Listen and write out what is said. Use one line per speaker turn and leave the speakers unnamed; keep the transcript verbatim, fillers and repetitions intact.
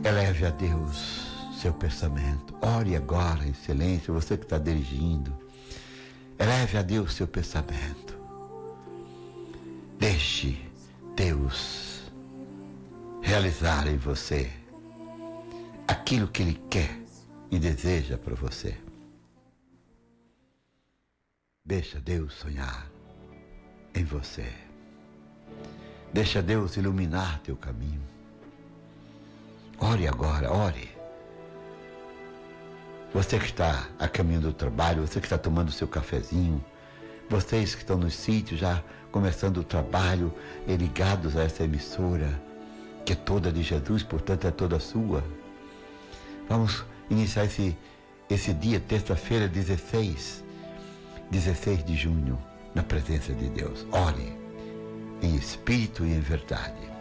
Eleve a Deus seu pensamento. Ore agora em silêncio, você que está dirigindo. Eleve a Deus seu pensamento. Deixe Deus realizar em você aquilo que Ele quer e deseja para você. Deixa Deus sonhar em você. Deixa Deus iluminar teu caminho. Ore agora, ore. Você que está a caminho do trabalho, você que está tomando seu cafezinho, vocês que estão nos sítios já começando o trabalho e ligados a essa emissora, que é toda de Jesus, portanto é toda sua. Vamos iniciar esse, esse dia, terça-feira, dezesseis de junho, na presença de Deus. Ore em espírito e em verdade.